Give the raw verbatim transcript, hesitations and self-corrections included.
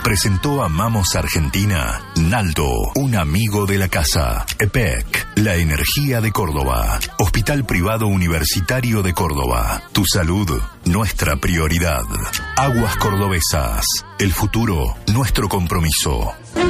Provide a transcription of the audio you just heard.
presentó Amamos Argentina, Naldo, un amigo de la casa. E P E C, la energía de Córdoba. Hospital Privado Universitario de Córdoba. Tu salud, nuestra prioridad. Aguas Cordobesas, el futuro, nuestro compromiso.